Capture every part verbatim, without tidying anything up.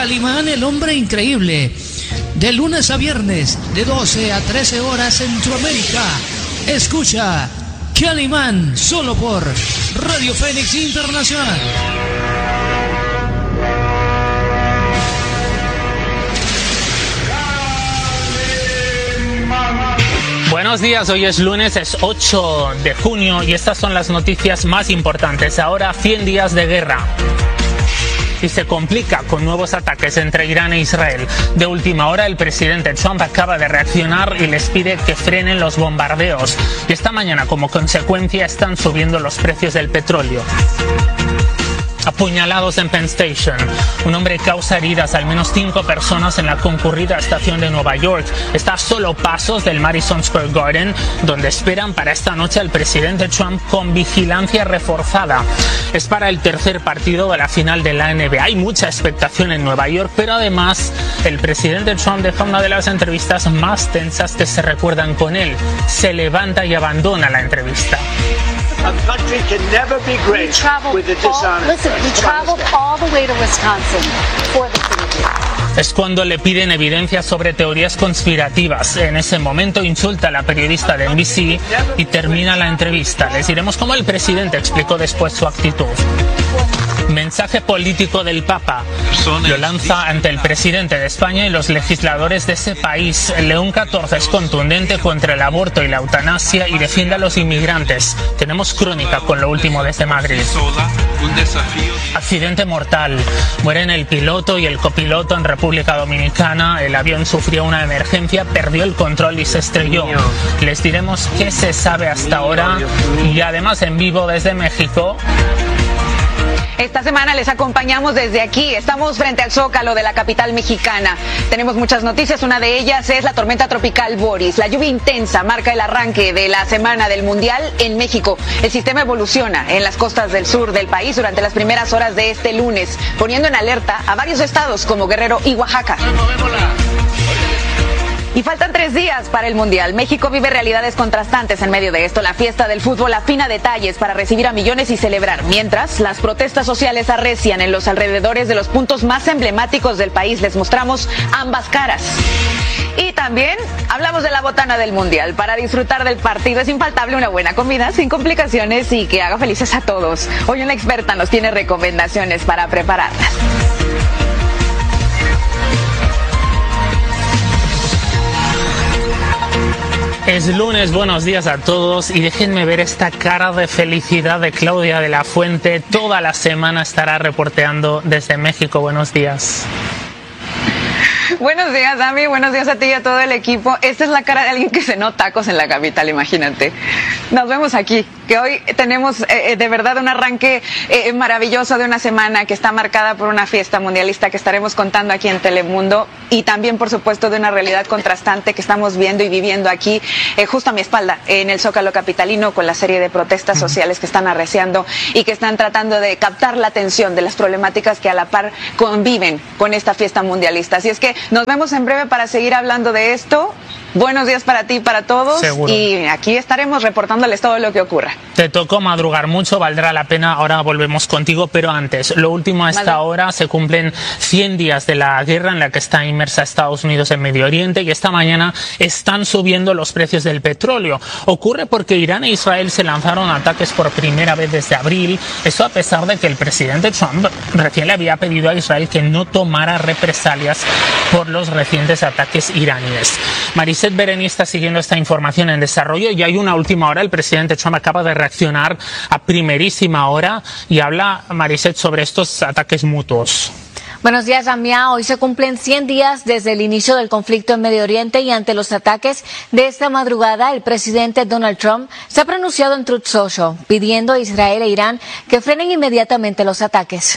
Calimán, el hombre increíble. De lunes a viernes, de doce a trece horas Centroamérica. Escucha Calimán, solo por Radio Fénix Internacional. Buenos días, hoy es lunes, es ocho de junio y estas son las noticias más importantes. Ahora cien días de guerra. Y se complica con nuevos ataques entre Irán e Israel. De última hora, el presidente Trump acaba de reaccionar y les pide que frenen los bombardeos. Y esta mañana, como consecuencia, están subiendo los precios del petróleo. Apuñalados en Penn Station. Un hombre causa heridas a al menos cinco personas en la concurrida estación de Nueva York. Está a solo pasos del Madison Square Garden, donde esperan para esta noche al presidente Trump con vigilancia reforzada. Es para el tercer partido de la final de la N B A. Hay mucha expectación en Nueva York, pero además el presidente Trump deja una de las entrevistas más tensas que se recuerdan con él. Se levanta y abandona la entrevista. A country can never be great with the dishonor. Listen, we traveled all the way to Wisconsin for this interview. Es cuando le piden evidencia sobre teorías conspirativas. En ese momento insulta a la periodista de N B C y termina la entrevista. Les diremos cómo el presidente explicó después su actitud. Mensaje político del Papa. Lo lanza ante el presidente de España y los legisladores de ese país. León catorce es contundente contra el aborto y la eutanasia y defiende a los inmigrantes. Tenemos crónica con lo último desde Madrid. Accidente mortal. Mueren el piloto y el copiloto en República Dominicana. El avión sufrió una emergencia, perdió el control y se estrelló. Les diremos qué se sabe hasta ahora y además en vivo desde México. Esta semana les acompañamos desde aquí. Estamos frente al Zócalo de la capital mexicana. Tenemos muchas noticias. Una de ellas es la tormenta tropical Boris. La lluvia intensa marca el arranque de la semana del Mundial en México. El sistema evoluciona en las costas del sur del país durante las primeras horas de este lunes, poniendo en alerta a varios estados como Guerrero y Oaxaca. Y faltan tres días para el Mundial. México vive realidades contrastantes en medio de esto. La fiesta del fútbol afina detalles para recibir a millones y celebrar. Mientras, las protestas sociales arrecian en los alrededores de los puntos más emblemáticos del país. Les mostramos ambas caras. Y también hablamos de la botana del Mundial. Para disfrutar del partido es infaltable una buena comida sin complicaciones y que haga felices a todos. Hoy una experta nos tiene recomendaciones para prepararlas. Es lunes, buenos días a todos y déjenme ver esta cara de felicidad de Claudia de la Fuente. Toda la semana estará reporteando desde México. Buenos días. Buenos días, Ami. Buenos días a ti y a todo el equipo. Esta es la cara de alguien que cenó tacos en la capital, imagínate. Nos vemos aquí, que hoy tenemos eh, de verdad un arranque eh, maravilloso de una semana que está marcada por una fiesta mundialista que estaremos contando aquí en Telemundo y también, por supuesto, de una realidad contrastante que estamos viendo y viviendo aquí, eh, justo a mi espalda, en el Zócalo capitalino, con la serie de protestas sociales que están arreciando y que están tratando de captar la atención de las problemáticas que a la par conviven con esta fiesta mundialista. Así es que nos vemos en breve para seguir hablando de esto. Buenos días para ti y para todos. Seguro. Y aquí estaremos reportándoles todo lo que ocurra. Te tocó madrugar mucho, valdrá la pena. Ahora volvemos contigo, pero antes, lo último a esta vale. hora, se cumplen cien días de la guerra en la que está inmersa Estados Unidos en Medio Oriente y esta mañana están subiendo los precios del petróleo. Ocurre porque Irán e Israel se lanzaron ataques por primera vez desde abril. Eso a pesar de que el presidente Trump recién le había pedido a Israel que no tomara represalias por los recientes ataques iraníes. Maris Bereni está siguiendo esta información en desarrollo y hay una última hora. El presidente Trump acaba de reaccionar a primerísima hora y habla, Mariset, sobre estos ataques mutuos. Buenos días, Ramia. Hoy se cumplen cien días desde el inicio del conflicto en Medio Oriente y ante los ataques de esta madrugada, el presidente Donald Trump se ha pronunciado en Truth Social pidiendo a Israel e Irán que frenen inmediatamente los ataques.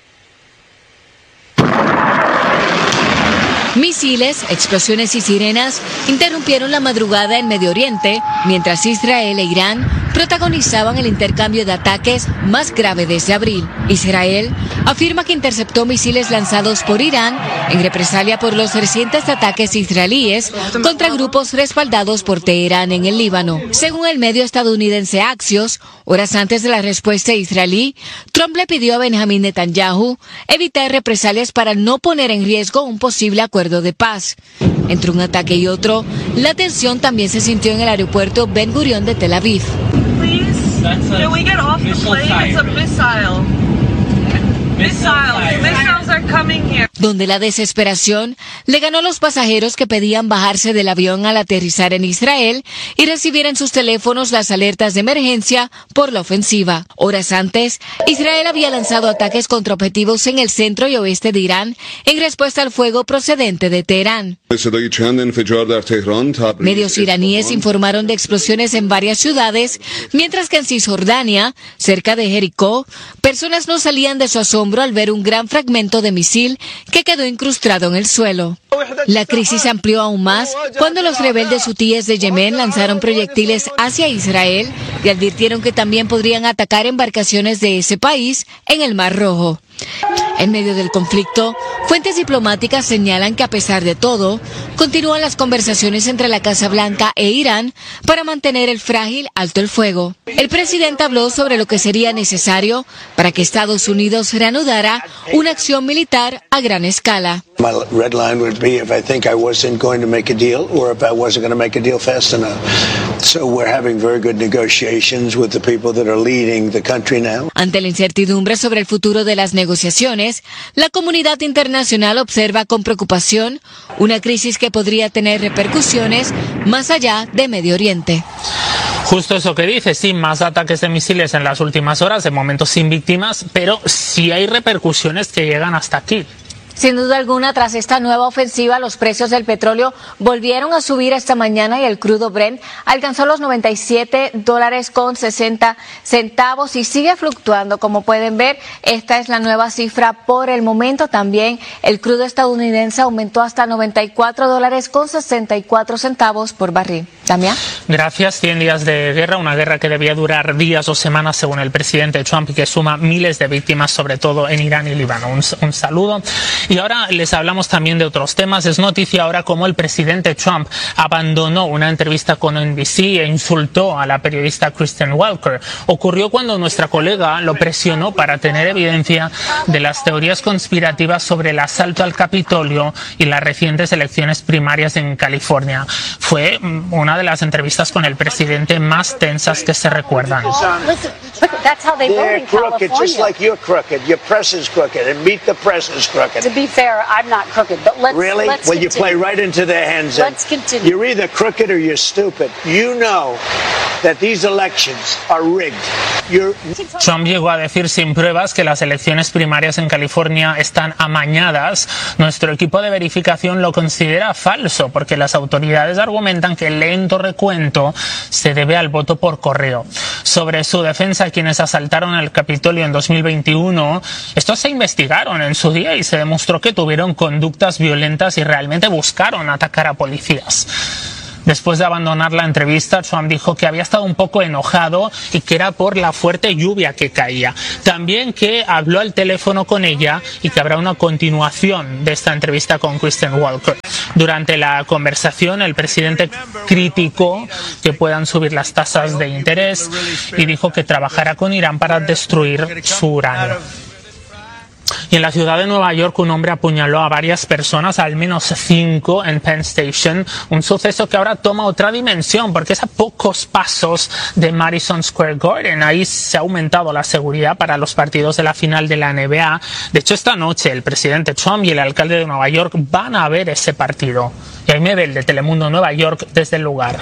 Misiles, explosiones y sirenas interrumpieron la madrugada en Medio Oriente, mientras Israel e Irán protagonizaban el intercambio de ataques más grave desde abril. Israel afirma que interceptó misiles lanzados por Irán en represalia por los recientes ataques israelíes contra grupos respaldados por Teherán en el Líbano. Según el medio estadounidense Axios, horas antes de la respuesta israelí, Trump le pidió a Benjamín Netanyahu evitar represalias para no poner en riesgo un posible acuerdo de paz. Entre un ataque y otro, la tensión también se sintió en el aeropuerto Ben Gurion de Tel Aviv. Please, can we get off the plane? It's a missile. Missiles. Missiles are coming here. Donde la desesperación le ganó a los pasajeros que pedían bajarse del avión al aterrizar en Israel y recibir en sus teléfonos las alertas de emergencia por la ofensiva. Horas antes, Israel había lanzado ataques contra objetivos en el centro y oeste de Irán en respuesta al fuego procedente de Teherán. Medios iraníes informaron de explosiones en varias ciudades, mientras que en Cisjordania, cerca de Jericó, personas no salían de su asombro al ver un gran fragmento de misil que quedó incrustado en el suelo. La crisis se amplió aún más cuando los rebeldes hutíes de Yemen lanzaron proyectiles hacia Israel y advirtieron que también podrían atacar embarcaciones de ese país en el Mar Rojo. En medio del conflicto, fuentes diplomáticas señalan que a pesar de todo, continúan las conversaciones entre la Casa Blanca e Irán para mantener el frágil alto el fuego. El presidente habló sobre lo que sería necesario para que Estados Unidos reanudara una acción militar a gran escala. My red line would be if I think I wasn't going to make a deal or if I wasn't going to make a deal fast enough. So we're having very good negotiations with the people that are leading the country now. Ante la incertidumbre sobre el futuro de las negociaciones, la comunidad internacional observa con preocupación una crisis que podría tener repercusiones más allá de Medio Oriente. Justo eso que dice, sí, más ataques de misiles en las últimas horas, de momento sin víctimas, pero sí hay repercusiones que llegan hasta aquí. Sin duda alguna, tras esta nueva ofensiva, los precios del petróleo volvieron a subir esta mañana y el crudo Brent alcanzó los noventa y siete dólares con sesenta centavos y sigue fluctuando. Como pueden ver, esta es la nueva cifra por el momento. También el crudo estadounidense aumentó hasta noventa y cuatro dólares con sesenta y cuatro centavos por barril. Damián. Gracias. cien días de guerra, una guerra que debía durar días o semanas según el presidente Trump y que suma miles de víctimas, sobre todo en Irán y Líbano. Un, un saludo. Y ahora les hablamos también de otros temas. Es noticia ahora como el presidente Trump abandonó una entrevista con N B C e insultó a la periodista Kristen Welker. Ocurrió cuando nuestra colega lo presionó para tener evidencia de las teorías conspirativas sobre el asalto al Capitolio y las recientes elecciones primarias en California. Fue una de las entrevistas con el presidente más tensas que se recuerdan. That's how they vote They're in crooked, California. just like you're crooked. Your press is crooked, and Meet the Press is crooked. To be fair, I'm not crooked, but let's Really? let's Well, you continue. play right into their hands. and Let's continue. You're either crooked or you're stupid. You know that these elections are rigged. You're Trump llegó a decir sin pruebas que las elecciones primarias en California están amañadas. Nuestro equipo de verificación lo considera falso porque las autoridades argumentan que el lento recuento se debe al voto por correo. Sobre su defensa, quienes asaltaron el Capitolio en dos mil veintiuno, estos se investigaron en su día y se demostró que tuvieron conductas violentas y realmente buscaron atacar a policías. Después de abandonar la entrevista, Trump dijo que había estado un poco enojado y que era por la fuerte lluvia que caía. También que habló al teléfono con ella y que habrá una continuación de esta entrevista con Kristen Welker. Durante la conversación, el presidente criticó que puedan subir las tasas de interés y dijo que trabajará con Irán para destruir su uranio. Y en la ciudad de Nueva York un hombre apuñaló a varias personas, al menos cinco, en Penn Station. Un suceso que ahora toma otra dimensión porque es a pocos pasos de Madison Square Garden. Ahí se ha aumentado la seguridad para los partidos de la final de la N B A. De hecho, esta noche el presidente Trump y el alcalde de Nueva York van a ver ese partido. Y ahí me ve el de Telemundo Nueva York desde el lugar.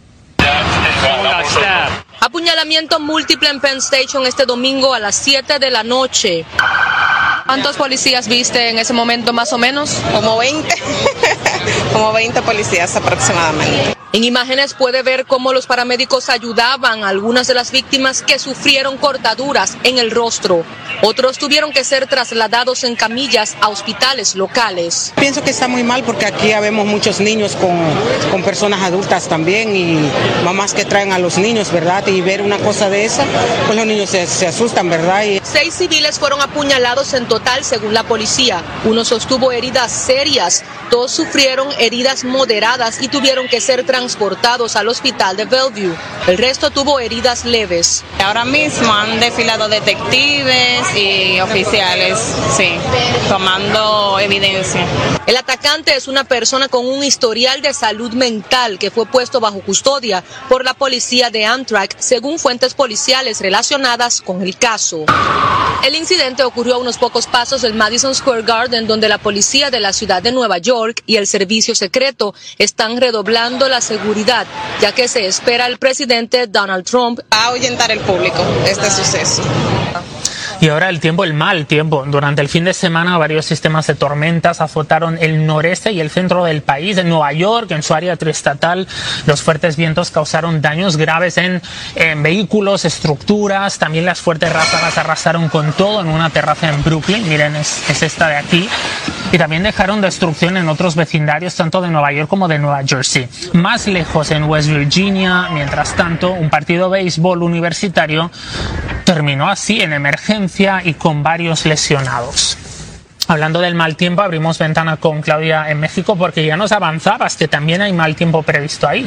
Apuñalamiento múltiple en Penn Station este domingo a las siete de la noche. ¿Cuántos policías viste en ese momento más o menos? Como veinte, como veinte policías aproximadamente. En imágenes puede ver cómo los paramédicos ayudaban a algunas de las víctimas que sufrieron cortaduras en el rostro. Otros tuvieron que ser trasladados en camillas a hospitales locales. Pienso que está muy mal porque aquí habemos muchos niños con, con personas adultas también y mamás que traen a los niños, ¿verdad? Y ver una cosa de esa, pues los niños se, se asustan, ¿verdad? Y... Seis civiles fueron apuñalados en total según la policía. Uno sostuvo heridas serias, dos sufrieron heridas moderadas y tuvieron que ser transportados transportados al hospital de Bellevue. El resto tuvo heridas leves. Ahora mismo han desfilado detectives y oficiales, sí, tomando evidencia. El atacante es una persona con un historial de salud mental que fue puesto bajo custodia por la policía de Amtrak, según fuentes policiales relacionadas con el caso. El incidente ocurrió a unos pocos pasos del Madison Square Garden, donde la policía de la ciudad de Nueva York y el servicio secreto están redoblando la seguridad, ya que se espera el presidente Donald Trump a ahuyentar el público este suceso. Y ahora el tiempo, el mal tiempo. Durante el fin de semana varios sistemas de tormentas azotaron el noreste y el centro del país. En Nueva York, en su área triestatal, los fuertes vientos causaron daños graves en, en vehículos, estructuras. También las fuertes ráfagas arrasaron con todo en una terraza en Brooklyn. Miren, es, es esta de aquí. Y también dejaron destrucción en otros vecindarios, tanto de Nueva York como de Nueva Jersey. Más lejos, en West Virginia, mientras tanto, un partido de béisbol universitario terminó así en emergencia y con varios lesionados. Hablando del mal tiempo, abrimos ventana con Claudia en México porque ya nos avanzabas que también hay mal tiempo previsto ahí.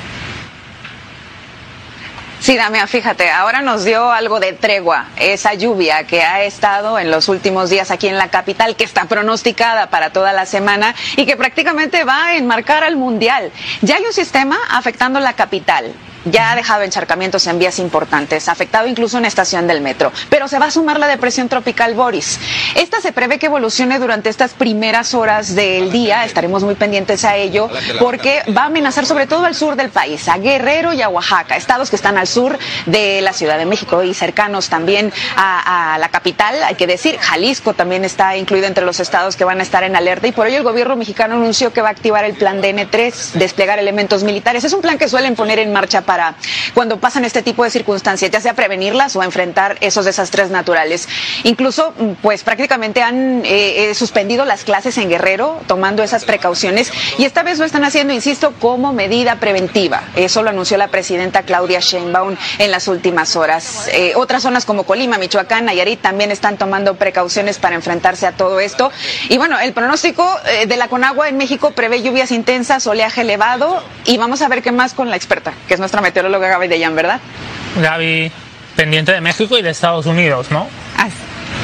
Sí, Damián, fíjate, ahora nos dio algo de tregua, esa lluvia que ha estado en los últimos días aquí en la capital, que está pronosticada para toda la semana y que prácticamente va a enmarcar al Mundial. Ya hay un sistema afectando la capital. Ya ha dejado encharcamientos en vías importantes, ha afectado incluso una estación del metro. Pero se va a sumar la depresión tropical Boris. Esta se prevé que evolucione durante estas primeras horas del día, estaremos muy pendientes a ello, porque va a amenazar sobre todo al sur del país, a Guerrero y a Oaxaca, estados que están al sur de la Ciudad de México y cercanos también a, a la capital, hay que decir. Jalisco también está incluido entre los estados que van a estar en alerta y por ello el gobierno mexicano anunció que va a activar el plan D N tres, desplegar elementos militares. Es un plan que suelen poner en marcha para para cuando pasan este tipo de circunstancias, ya sea prevenirlas o enfrentar esos desastres naturales. Incluso, pues prácticamente han eh, eh, suspendido las clases en Guerrero, tomando esas precauciones, y esta vez lo están haciendo, insisto, como medida preventiva. Eso lo anunció la presidenta Claudia Sheinbaum en las últimas horas. Eh, otras zonas como Colima, Michoacán, Nayarit también están tomando precauciones para enfrentarse a todo esto. Y bueno, el pronóstico eh, de la Conagua en México prevé lluvias intensas, oleaje elevado, y vamos a ver qué más con la experta, que es nuestra meteoróloga Gaby Deyan, ¿verdad? Gaby, pendiente de México y de Estados Unidos, ¿no? Así.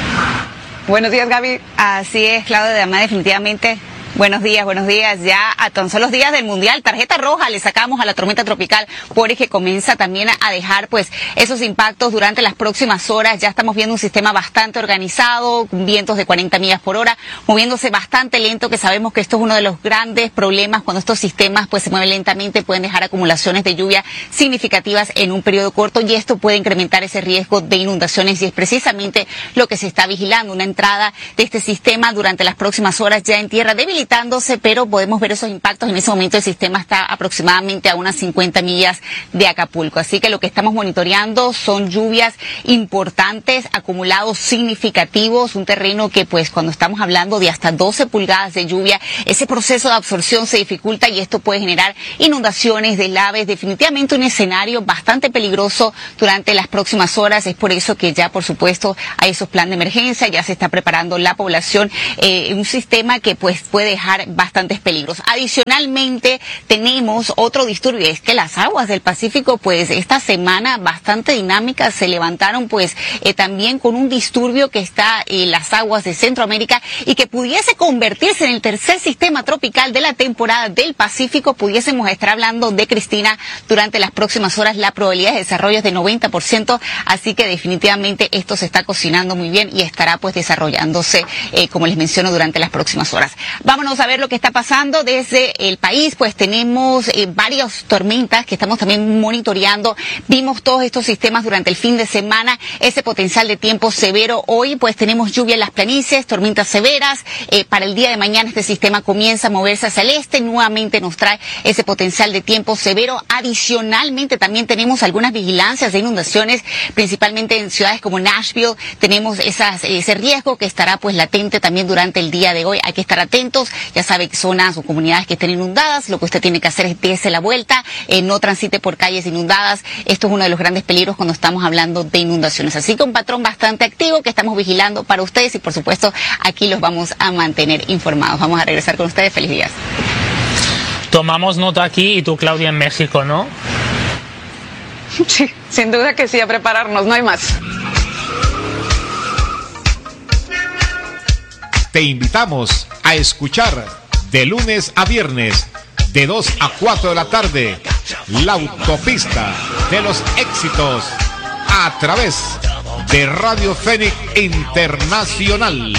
Buenos días, Gaby. Así es, Claudia, además definitivamente. Buenos días, buenos días. Ya a tan solo días del Mundial, tarjeta roja le sacamos a la tormenta tropical Boris, que comienza también a dejar pues esos impactos durante las próximas horas. Ya estamos viendo un sistema bastante organizado, vientos de cuarenta millas por hora, moviéndose bastante lento, que sabemos que esto es uno de los grandes problemas cuando estos sistemas pues se mueven lentamente, pueden dejar acumulaciones de lluvia significativas en un periodo corto y esto puede incrementar ese riesgo de inundaciones y es precisamente lo que se está vigilando, una entrada de este sistema durante las próximas horas ya en tierra débil, pero podemos ver esos impactos. En ese momento el sistema está aproximadamente a unas cincuenta millas de Acapulco. Así que lo que estamos monitoreando son lluvias importantes, acumulados significativos, un terreno que pues cuando estamos hablando de hasta doce pulgadas de lluvia, ese proceso de absorción se dificulta y esto puede generar inundaciones, deslaves, definitivamente un escenario bastante peligroso durante las próximas horas. Es por eso que ya por supuesto hay esos planes de emergencia, ya se está preparando la población, eh, un sistema que pues puede dejar bastantes peligros. Adicionalmente, tenemos otro disturbio, es que las aguas del Pacífico, pues esta semana bastante dinámicas, se levantaron pues eh, también con un disturbio que está en las aguas de Centroamérica y que pudiese convertirse en el tercer sistema tropical de la temporada del Pacífico. Pudiésemos estar hablando de Cristina durante las próximas horas, la probabilidad de desarrollo es de noventa por ciento, así que definitivamente esto se está cocinando muy bien y estará pues desarrollándose, eh, como les menciono, durante las próximas horas. Vamos vámonos a ver lo que está pasando desde el país. Pues tenemos eh, varias tormentas que estamos también monitoreando. Vimos todos estos sistemas durante el fin de semana, ese potencial de tiempo severo. Hoy pues tenemos lluvia en las planicies, tormentas severas. Eh, para el día de mañana este sistema comienza a moverse hacia el este, nuevamente nos trae ese potencial de tiempo severo. Adicionalmente también tenemos algunas vigilancias de inundaciones, principalmente en ciudades como Nashville. Tenemos esas, ese riesgo que estará pues latente también durante el día de hoy. Hay que estar atentos, ya sabe, zonas o comunidades que estén inundadas, lo que usted tiene que hacer es dése la vuelta, eh, no transite por calles inundadas. Esto es uno de los grandes peligros cuando estamos hablando de inundaciones. Así que un patrón bastante activo que estamos vigilando para ustedes y por supuesto aquí los vamos a mantener informados. Vamos a regresar con ustedes. Feliz días. Tomamos nota aquí y tú, Claudia, en México, ¿no? Sí, sin duda que sí, a prepararnos, no hay más. Te invitamos a escuchar de lunes a viernes, de dos a cuatro de la tarde, La Autopista de los Éxitos, a través de Radio Fénix Internacional.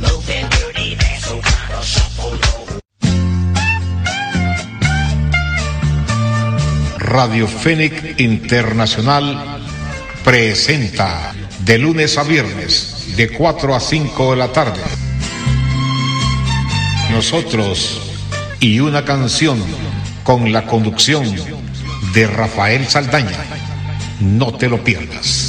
Radio Fénix Internacional presenta de lunes a viernes, de cuatro a cinco de la tarde. Nosotros y una canción con la conducción de Rafael Saldaña. No te lo pierdas.